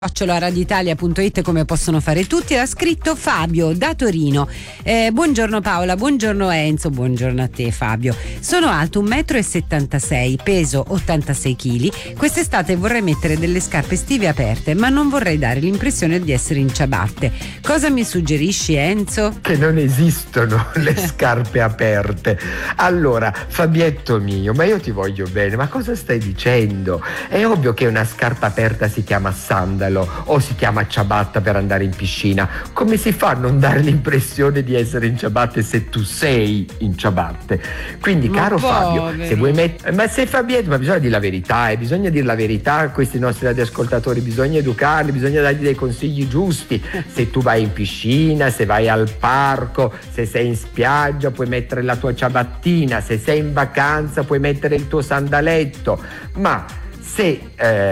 radioitalia.it, come possono fare tutti. Ha scritto Fabio da Torino. Buongiorno Paola, buongiorno Enzo, buongiorno a te Fabio. Sono alto 1,76 m, peso 86 kg. Quest'estate vorrei mettere delle scarpe estive aperte, ma non vorrei dare l'impressione di essere in ciabatte. Cosa mi suggerisci, Enzo? Che non esistono le scarpe aperte. Allora, Fabietto mio, ma io ti voglio bene, ma cosa stai dicendo? È ovvio che una scarpa aperta si chiama sandalo o si chiama ciabatta per andare in piscina. Come si fa a non dare l'impressione di essere in ciabatte se tu sei in ciabatte? Quindi, caro Fabio, se vuoi mettere... Ma se Fabietto, ma bisogna dire la verità, bisogna dire la verità a questi nostri radioascoltatori, bisogna educarli, bisogna dargli dei consigli giusti. Se tu vai in piscina, se vai al parco, se sei in spiaggia puoi mettere la tua ciabattina, se sei in vacanza puoi mettere il tuo sandaletto, ma se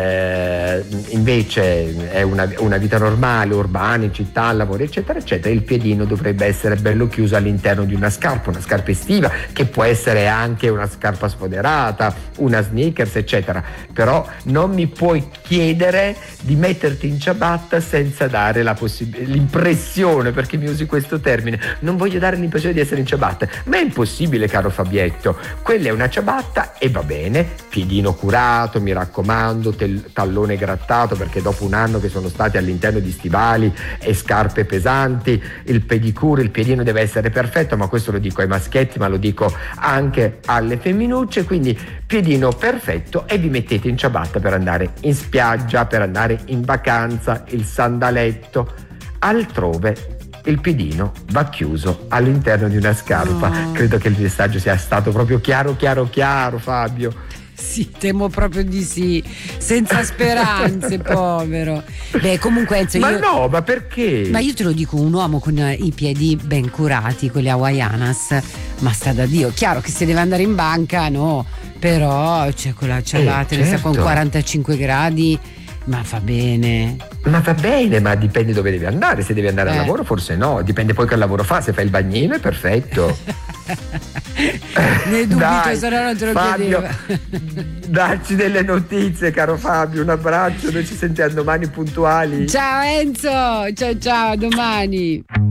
invece è una vita normale, urbana, in città, al lavoro, eccetera, eccetera, il piedino dovrebbe essere bello chiuso all'interno di una scarpa estiva, che può essere anche una scarpa sfoderata, una sneakers, eccetera. Però non mi puoi chiedere di metterti in ciabatta senza dare l'impressione, perché mi usi questo termine, non voglio dare l'impressione di essere in ciabatta, ma è impossibile, caro Fabietto. Quella è una ciabatta e va bene, piedino curato, mi raccomando, tallone grattato, perché dopo un anno che sono stati all'interno di stivali e scarpe pesanti, il pedicure, il piedino deve essere perfetto, ma questo lo dico ai maschietti, ma lo dico anche alle femminucce. Quindi piedino perfetto e vi mettete in ciabatta per andare in spiaggia, per andare in vacanza, il sandaletto. Altrove il piedino va chiuso all'interno di una scarpa. Credo che il messaggio sia stato proprio chiaro, Fabio. Sì, temo proprio di sì, senza speranze, povero. Beh, comunque Enzo, ma perché? Ma io te lo dico, un uomo con i piedi ben curati, quelle hawaianas, ma sta da Dio. Chiaro che se deve andare in banca, no, però c'è quella ciabatta, certo, con 45 gradi, ma fa bene. Ma va bene, ma dipende dove devi andare. Se devi andare al lavoro forse no, dipende poi che lavoro fa. Se fai il bagnino è perfetto. Ne dubito, se no non te lo Fabio, chiedevo. dacci delle notizie, caro Fabio, un abbraccio, noi ci sentiamo domani puntuali. Ciao Enzo, ciao, a domani.